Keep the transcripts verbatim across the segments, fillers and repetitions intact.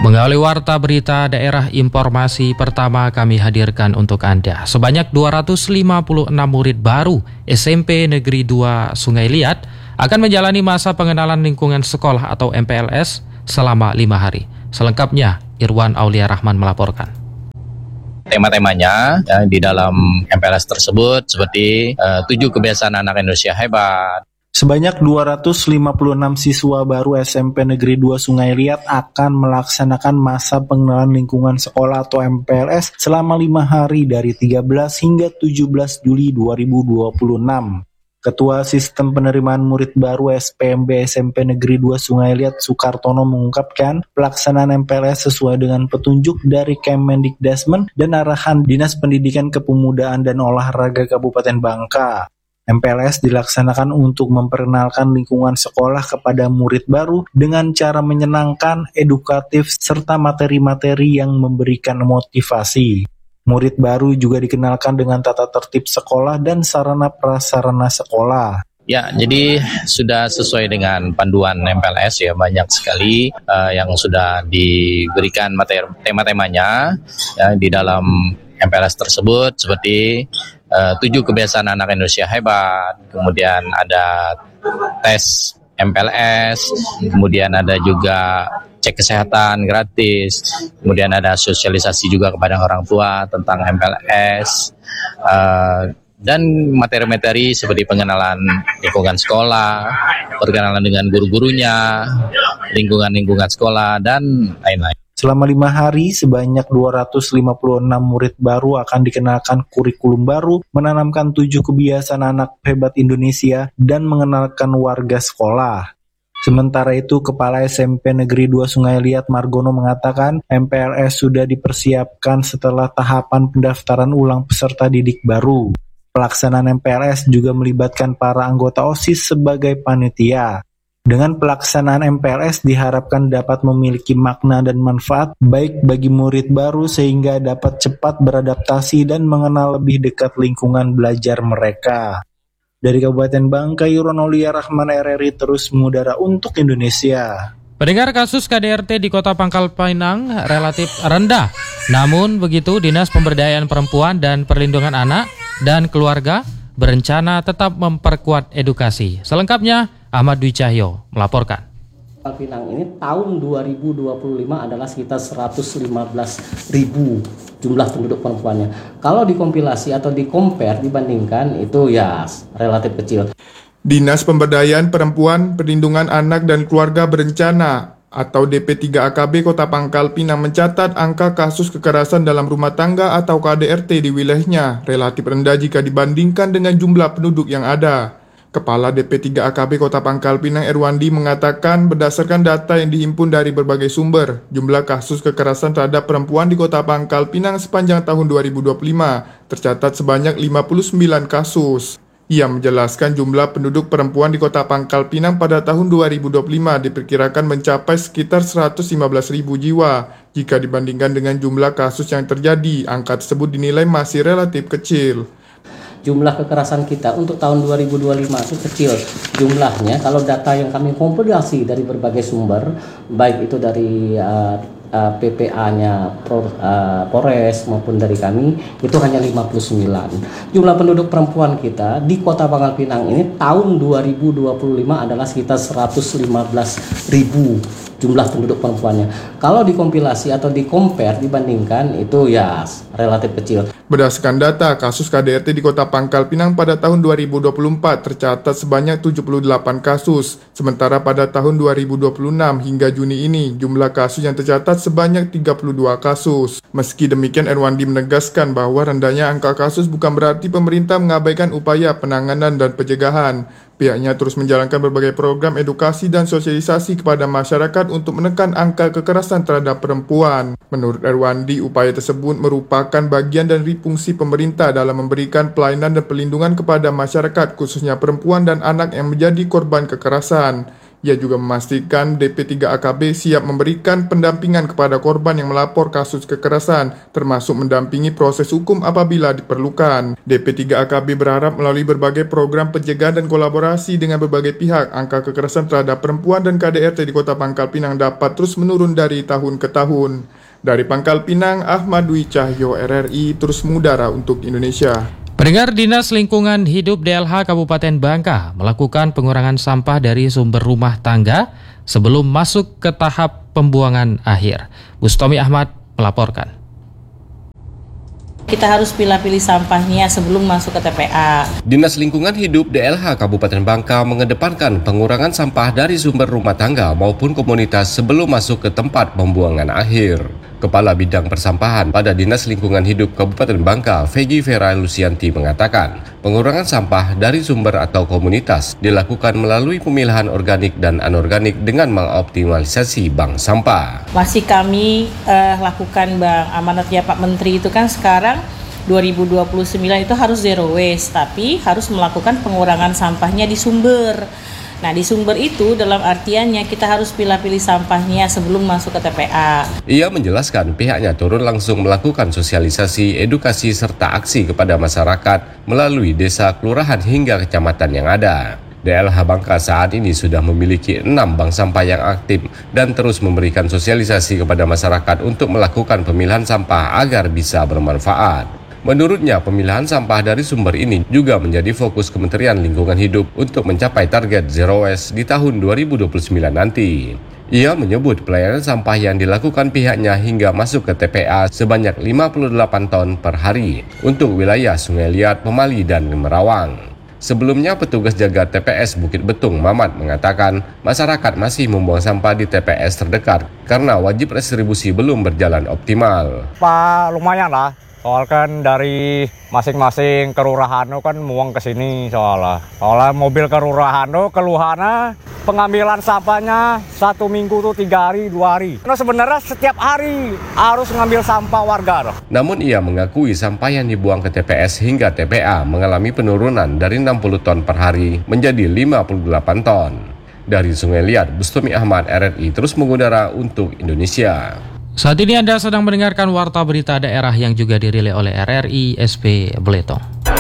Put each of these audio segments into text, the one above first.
Mengawali warta berita daerah, informasi pertama kami hadirkan untuk Anda. Sebanyak dua ratus lima puluh enam murid baru S M P Negeri dua Sungai Liat akan menjalani masa pengenalan lingkungan sekolah atau M P L S selama lima hari. Selengkapnya, Irwan Aulia Rahman melaporkan. Tema-temanya ya, di dalam M P L S tersebut seperti uh, tujuh kebiasaan anak Indonesia hebat. Sebanyak dua ratus lima puluh enam siswa baru S M P Negeri dua Sungai Liat akan melaksanakan masa pengenalan lingkungan sekolah atau M P L S selama lima hari dari tiga belas hingga tujuh belas Juli dua ribu dua puluh enam. Ketua Sistem Penerimaan Murid Baru S P M B S M P Negeri dua Sungai Liat Sukartono mengungkapkan pelaksanaan M P L S sesuai dengan petunjuk dari Kemendikdasmen dan arahan Dinas Pendidikan Kepemudaan dan Olahraga Kabupaten Bangka. M P L S dilaksanakan untuk memperkenalkan lingkungan sekolah kepada murid baru dengan cara menyenangkan, edukatif, serta materi-materi yang memberikan motivasi. Murid baru juga dikenalkan dengan tata tertib sekolah dan sarana prasarana sekolah. Ya, jadi sudah sesuai dengan panduan M P L S ya, banyak sekali uh, yang sudah diberikan materi tema-temanya ya, di dalam M P L S tersebut seperti uh, tujuh kebiasaan anak Indonesia hebat, kemudian ada tes M P L S, kemudian ada juga cek kesehatan gratis, kemudian ada sosialisasi juga kepada orang tua tentang M P L S, uh, dan materi-materi seperti pengenalan lingkungan sekolah, perkenalan dengan guru-gurunya, lingkungan-lingkungan sekolah, dan lain-lain. Selama lima hari, sebanyak dua ratus lima puluh enam murid baru akan dikenalkan kurikulum baru, menanamkan tujuh kebiasaan anak hebat Indonesia, dan mengenalkan warga sekolah. Sementara itu, Kepala S M P Negeri dua Sungai Liat Margono mengatakan M P L S sudah dipersiapkan setelah tahapan pendaftaran ulang peserta didik baru. Pelaksanaan M P L S juga melibatkan para anggota OSIS sebagai panitia. Dengan pelaksanaan M P L S diharapkan dapat memiliki makna dan manfaat baik bagi murid baru sehingga dapat cepat beradaptasi dan mengenal lebih dekat lingkungan belajar mereka. Dari Kabupaten Bangka, Irwan Aulia Rahman R R I terus mengudara untuk Indonesia. Pendengar, kasus K D R T di Kota Pangkal Pinang relatif rendah. Namun begitu, Dinas Pemberdayaan Perempuan dan Perlindungan Anak dan Keluarga berencana tetap memperkuat edukasi. Selengkapnya, Ahmad Dwi Cahyo melaporkan. Pangkal Pinang ini tahun dua ribu dua puluh lima adalah sekitar seratus lima belas ribu jumlah penduduk perempuannya. Kalau dikompilasi atau dikompar dibandingkan itu ya relatif kecil. Dinas Pemberdayaan Perempuan, Perlindungan Anak dan Keluarga berencana atau D P tiga A K B Kota Pangkal Pinang mencatat angka kasus kekerasan dalam rumah tangga atau K D R T di wilayahnya relatif rendah jika dibandingkan dengan jumlah penduduk yang ada. Kepala D P tiga A K B Kota Pangkal Pinang Erwandi mengatakan berdasarkan data yang dihimpun dari berbagai sumber, jumlah kasus kekerasan terhadap perempuan di Kota Pangkal Pinang sepanjang tahun dua ribu dua puluh lima tercatat sebanyak lima puluh sembilan kasus. Ia menjelaskan jumlah penduduk perempuan di Kota Pangkal Pinang pada tahun dua ribu dua puluh lima diperkirakan mencapai sekitar seratus lima belas ribu jiwa. Jika dibandingkan dengan jumlah kasus yang terjadi, angka tersebut dinilai masih relatif kecil. Jumlah kekerasan kita untuk tahun dua ribu dua puluh lima itu kecil jumlahnya. Kalau data yang kami kompilasi dari berbagai sumber, baik itu dari uh, uh, P P A-nya Pro, uh, Polres maupun dari kami, itu hanya lima puluh sembilan. Jumlah penduduk perempuan kita di Kota Pangkal Pinang ini tahun dua ribu dua puluh lima adalah sekitar seratus lima belas ribu jumlah penduduk perempuannya. Kalau dikompilasi atau dikompar dibandingkan itu ya relatif kecil. Berdasarkan data, kasus K D R T di Kota Pangkal Pinang pada tahun dua ribu dua puluh empat tercatat sebanyak tujuh puluh delapan kasus. Sementara pada tahun dua ribu dua puluh enam hingga Juni ini, jumlah kasus yang tercatat sebanyak tiga puluh dua kasus. Meski demikian, Erwandi menegaskan bahwa rendahnya angka kasus bukan berarti pemerintah mengabaikan upaya penanganan dan pencegahan. Pihaknya terus menjalankan berbagai program edukasi dan sosialisasi kepada masyarakat untuk menekan angka kekerasan terhadap perempuan. Menurut Erwandi, upaya tersebut merupakan bagian dari fungsi pemerintah dalam memberikan pelayanan dan perlindungan kepada masyarakat, khususnya perempuan dan anak yang menjadi korban kekerasan. Ia juga memastikan D P tiga A K B siap memberikan pendampingan kepada korban yang melapor kasus kekerasan, termasuk mendampingi proses hukum apabila diperlukan. D P tiga A K B berharap melalui berbagai program pencegahan dan kolaborasi dengan berbagai pihak, angka kekerasan terhadap perempuan dan K D R T di Kota Pangkal Pinang dapat terus menurun dari tahun ke tahun. Dari Pangkal Pinang, Ahmad Dwi Cahyo, R R I, terus mengudara untuk Indonesia. Pendengar, Dinas Lingkungan Hidup D L H Kabupaten Bangka melakukan pengurangan sampah dari sumber rumah tangga sebelum masuk ke tahap pembuangan akhir. Bustomi Ahmad melaporkan. Kita harus pilih-pilih sampahnya sebelum masuk ke T P A. Dinas Lingkungan Hidup D L H Kabupaten Bangka mengedepankan pengurangan sampah dari sumber rumah tangga maupun komunitas sebelum masuk ke tempat pembuangan akhir. Kepala Bidang Persampahan pada Dinas Lingkungan Hidup Kabupaten Bangka, Vegi Vera Lucianti mengatakan, pengurangan sampah dari sumber atau komunitas dilakukan melalui pemilahan organik dan anorganik dengan mengoptimalisasi bank sampah. Masih kami uh, lakukan, Bang. Amanatnya Pak Menteri itu kan sekarang dua ribu dua puluh sembilan itu harus zero waste, tapi harus melakukan pengurangan sampahnya di sumber. Nah, di sumber itu dalam artiannya kita harus pilih-pilih sampahnya sebelum masuk ke T P A. Ia menjelaskan pihaknya turun langsung melakukan sosialisasi, edukasi, serta aksi kepada masyarakat melalui desa, kelurahan, hingga kecamatan yang ada. D L H Bangka saat ini sudah memiliki enam bank sampah yang aktif dan terus memberikan sosialisasi kepada masyarakat untuk melakukan pemilahan sampah agar bisa bermanfaat. Menurutnya, pemilahan sampah dari sumber ini juga menjadi fokus Kementerian Lingkungan Hidup untuk mencapai target zero waste di tahun dua ribu dua puluh sembilan nanti. Ia menyebut pelayanan sampah yang dilakukan pihaknya hingga masuk ke T P A sebanyak lima puluh delapan ton per hari untuk wilayah Sungai Liat, Pemali, dan Merawang. Sebelumnya, petugas jaga T P S Bukit Betung, Mamat, mengatakan masyarakat masih membuang sampah di T P S terdekat karena wajib distribusi belum berjalan optimal. Pak, lumayan lah. Soal kan dari masing-masing kelurahan kan muang ke sini soalnya. Soalnya mobil kelurahan keluhannya pengambilan sampahnya satu minggu tuh tiga hari, dua hari. Nah sebenarnya setiap hari harus ngambil sampah warga. Loh. Namun ia mengakui sampah yang dibuang ke T P S hingga T P A mengalami penurunan dari enam puluh ton per hari menjadi lima puluh delapan ton. Dari Sungai Liat, Bustomi Ahmad, R R I, terus mengudara untuk Indonesia. Saat ini Anda sedang mendengarkan Warta Berita Daerah yang juga dirilai oleh R R I S P Beletong.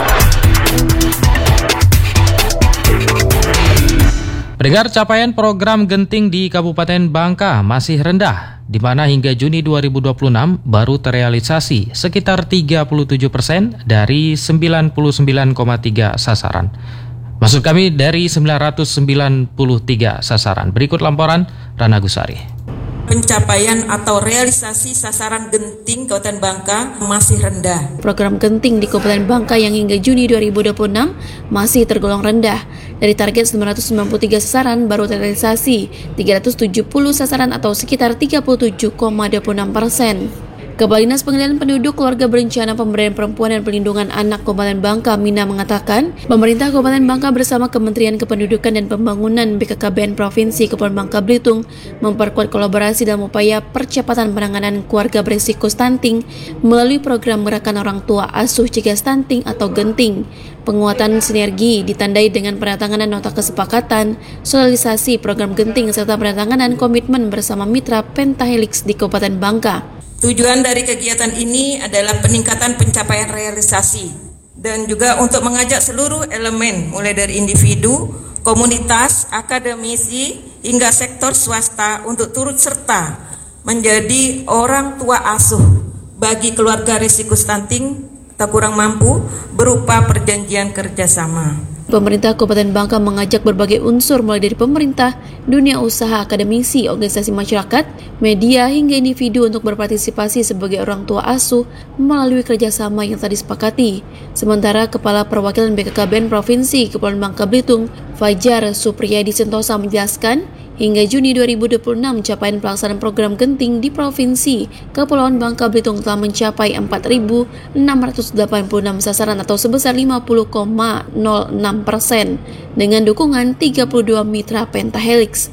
Pendengar, capaian program Genting di Kabupaten Bangka masih rendah, di mana hingga Juni dua ribu dua puluh enam baru terrealisasi sekitar tiga puluh tujuh persen dari sembilan puluh sembilan koma tiga sasaran. Maksud kami dari sembilan ratus sembilan puluh tiga sasaran. Berikut laporan Rana Gusari. Pencapaian atau realisasi sasaran Genting Kabupaten Bangka masih rendah. Program Genting di Kabupaten Bangka yang hingga Juni dua ribu dua puluh enam masih tergolong rendah. Dari target sembilan ratus sembilan puluh tiga sasaran baru terrealisasi tiga ratus tujuh puluh sasaran atau sekitar tiga puluh tujuh koma dua puluh enam persen. Kepala Dinas Pengendalian Penduduk, Keluarga Berencana, Pemberdayaan Perempuan dan Perlindungan Anak Kabupaten Bangka, Mina, mengatakan pemerintah Kabupaten Bangka bersama Kementerian Kependudukan dan Pembangunan B K K B N Provinsi Kepulauan Bangka Belitung memperkuat kolaborasi dalam upaya percepatan penanganan keluarga berisiko stunting melalui program Gerakan Orang Tua Asuh Cegah Stunting atau Genting. Penguatan sinergi ditandai dengan penandatanganan nota kesepakatan, sosialisasi program Genting serta penandatanganan komitmen bersama mitra Pentahelix di Kabupaten Bangka. Tujuan dari kegiatan ini adalah peningkatan pencapaian realisasi dan juga untuk mengajak seluruh elemen mulai dari individu, komunitas, akademisi hingga sektor swasta untuk turut serta menjadi orang tua asuh bagi keluarga risiko stunting atau kurang mampu berupa perjanjian kerjasama. Pemerintah Kabupaten Bangka mengajak berbagai unsur mulai dari pemerintah, dunia usaha, akademisi, organisasi masyarakat, media hingga individu untuk berpartisipasi sebagai orang tua asuh melalui kerjasama yang telah disepakati. Sementara Kepala Perwakilan B K K B N Provinsi Kepulauan Bangka Belitung, Fajar Supriyadi Sentosa menjelaskan, hingga Juni dua ribu dua puluh enam capaian pelaksanaan program Genting di Provinsi Kepulauan Bangka Belitung telah mencapai empat ribu enam ratus delapan puluh enam sasaran atau sebesar lima puluh koma nol enam persen dengan dukungan tiga puluh dua mitra Pentahelix.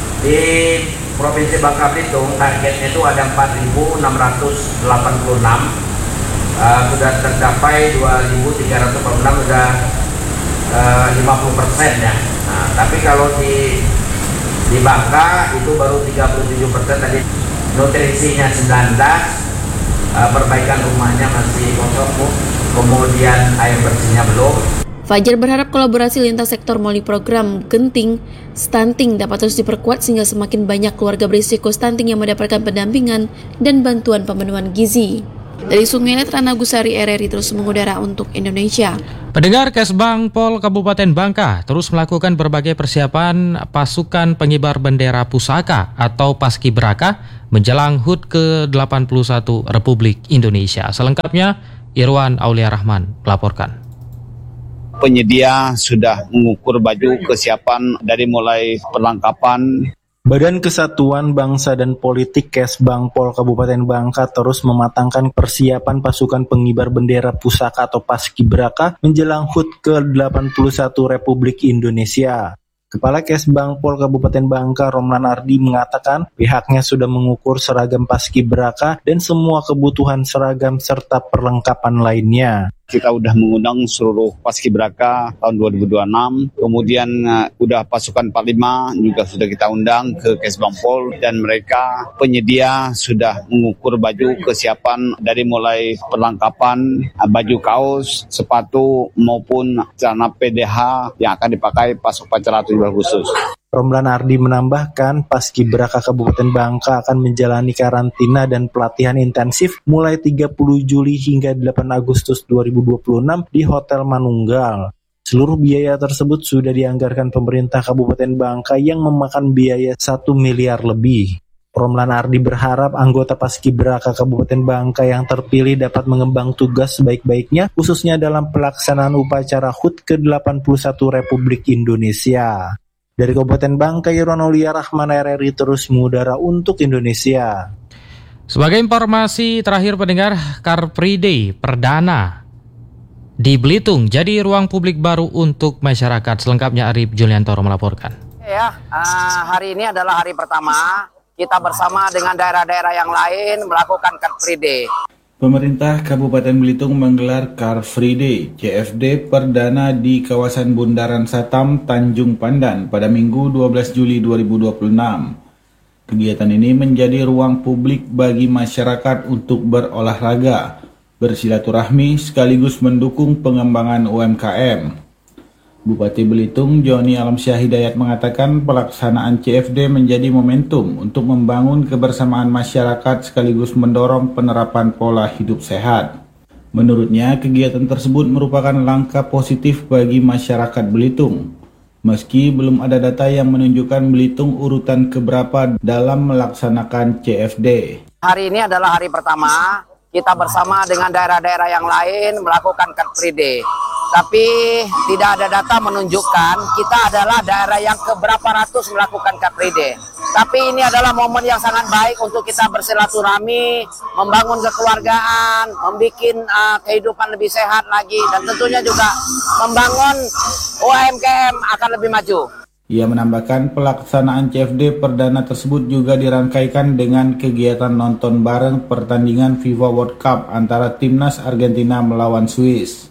Di Provinsi Bangka Belitung targetnya itu ada empat ribu enam ratus delapan puluh enam, uh, sudah tercapai dua ribu tiga ratus empat puluh enam, sudah uh, lima puluh persen ya. Nah, tapi kalau di Di Bangka itu baru tiga puluh tujuh persen tadi, nutrisinya sembilan belas, uh, perbaikan rumahnya masih kosong, kemudian air bersihnya belum. Fajar berharap kolaborasi lintas sektor melalui program genting stunting dapat terus diperkuat sehingga semakin banyak keluarga berisiko stunting yang mendapatkan pendampingan dan bantuan pemenuhan gizi. Dari Sungai Liat, Rana Gusari, R R I terus mengudara untuk Indonesia. Pendengar, Kesbang Pol Kabupaten Bangka terus melakukan berbagai persiapan pasukan pengibar bendera pusaka atau Paskibraka menjelang H U T ke delapan puluh satu Republik Indonesia. Selengkapnya, Irwan Aulia Rahman melaporkan. Penyedia sudah mengukur baju kesiapan dari mulai perlengkapan. Badan Kesatuan Bangsa dan Politik Kesbang Pol Kabupaten Bangka terus mematangkan persiapan pasukan pengibar bendera pusaka atau Paskibraka menjelang H U T ke delapan puluh satu Republik Indonesia. Kepala Kesbang Pol Kabupaten Bangka, Romlan Ardi, mengatakan pihaknya sudah mengukur seragam Paskibraka dan semua kebutuhan seragam serta perlengkapan lainnya. Kita udah mengundang seluruh Paskibraka tahun dua ribu dua puluh enam, kemudian uh, udah pasukan empat puluh lima juga sudah kita undang ke Kesbang Pol, dan mereka penyedia sudah mengukur baju kesiapan dari mulai perlengkapan, uh, baju kaos, sepatu maupun celana P D H yang akan dipakai pas upacara tujuh belas Agustus. Romlan Ardi menambahkan, Paskibraka Kabupaten Bangka akan menjalani karantina dan pelatihan intensif mulai tiga puluh Juli hingga delapan Agustus dua ribu dua puluh enam di Hotel Manunggal. Seluruh biaya tersebut sudah dianggarkan pemerintah Kabupaten Bangka yang memakan biaya satu miliar lebih. Romlan Ardi berharap anggota Paskibraka Kabupaten Bangka yang terpilih dapat mengembang tugas sebaik-baiknya, khususnya dalam pelaksanaan upacara H U T ke delapan puluh satu Republik Indonesia. Dari Kabupaten Bangka, Irwan Aulia Rahman, R R I terus mengudara untuk Indonesia. Sebagai informasi terakhir pendengar, Car Free Day perdana di Belitung jadi ruang publik baru untuk masyarakat. Selengkapnya Arif Juliantoro melaporkan. Ya, uh, hari ini adalah hari pertama kita bersama dengan daerah-daerah yang lain melakukan Car Free Day. Pemerintah Kabupaten Belitung menggelar Car Free Day C F D perdana di kawasan Bundaran Satam, Tanjung Pandan pada Minggu dua belas Juli dua ribu dua puluh enam. Kegiatan ini menjadi ruang publik bagi masyarakat untuk berolahraga, bersilaturahmi sekaligus mendukung pengembangan U M K M. Bupati Belitung Joni Alamsyah Hidayat mengatakan pelaksanaan C F D menjadi momentum untuk membangun kebersamaan masyarakat sekaligus mendorong penerapan pola hidup sehat. Menurutnya, kegiatan tersebut merupakan langkah positif bagi masyarakat Belitung. Meski belum ada data yang menunjukkan Belitung urutan keberapa dalam melaksanakan C F D. Hari ini adalah hari pertama kita bersama dengan daerah-daerah yang lain melakukan Car Free Day. Tapi tidak ada data menunjukkan kita adalah daerah yang keberapa ratus melakukan Car Free Day. Tapi ini adalah momen yang sangat baik untuk kita bersilaturahmi, membangun kekeluargaan, membuat uh, kehidupan lebih sehat lagi, dan tentunya juga membangun U M K M akan lebih maju. Ia menambahkan pelaksanaan C F D perdana tersebut juga dirangkaikan dengan kegiatan nonton bareng pertandingan FIFA World Cup antara timnas Argentina melawan Swiss.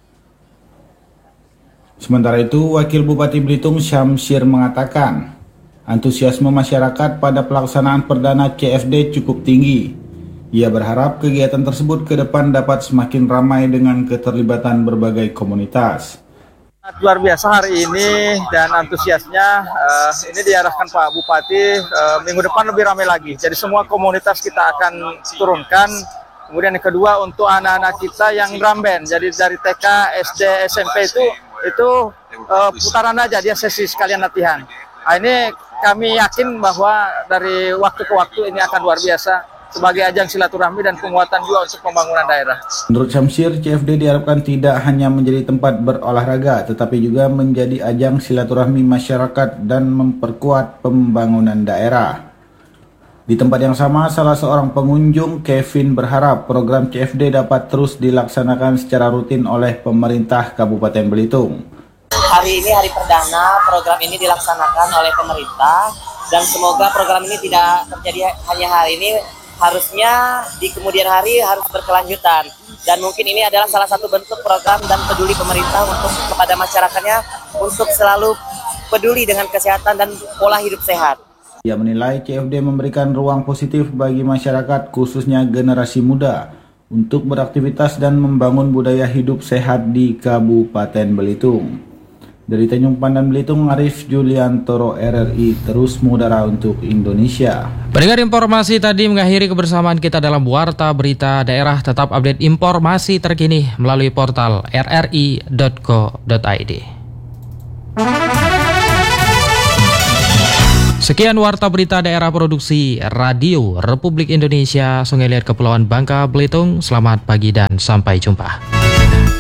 Sementara itu, Wakil Bupati Belitung Syamsir mengatakan, antusiasme masyarakat pada pelaksanaan perdana C F D cukup tinggi. Ia berharap kegiatan tersebut ke depan dapat semakin ramai dengan keterlibatan berbagai komunitas. Luar biasa hari ini dan antusiasnya uh, ini diarahkan Pak Bupati uh, minggu depan lebih ramai lagi. Jadi semua komunitas kita akan turunkan. Kemudian yang kedua untuk anak-anak kita yang drum band. Jadi dari T K, S D, S M P itu itu uh, putaran aja, dia sesi sekalian latihan. Nah, ini kami yakin bahwa dari waktu ke waktu ini akan luar biasa sebagai ajang silaturahmi dan penguatan juga untuk pembangunan daerah. Menurut Syamsir, C F D diharapkan tidak hanya menjadi tempat berolahraga, tetapi juga menjadi ajang silaturahmi masyarakat dan memperkuat pembangunan daerah. Di tempat yang sama, salah seorang pengunjung, Kevin, berharap program C F D dapat terus dilaksanakan secara rutin oleh pemerintah Kabupaten Belitung. Hari ini hari perdana program ini dilaksanakan oleh pemerintah, dan semoga program ini tidak terjadi hanya hari ini, harusnya di kemudian hari harus berkelanjutan. Dan mungkin ini adalah salah satu bentuk program dan peduli pemerintah untuk kepada masyarakatnya untuk selalu peduli dengan kesehatan dan pola hidup sehat. Ia menilai C F D memberikan ruang positif bagi masyarakat khususnya generasi muda untuk beraktivitas dan membangun budaya hidup sehat di Kabupaten Belitung. Dari Tanjung Pandan Belitung, Arif Juliantoro R R I terus mengudara untuk Indonesia. Pendengar, informasi tadi mengakhiri kebersamaan kita dalam Warta Berita Daerah. Tetap update informasi terkini melalui portal r r i dot co dot i d. Sekian Warta Berita Daerah produksi Radio Republik Indonesia Sungai Liat Kepulauan Bangka Belitung. Selamat pagi dan sampai jumpa.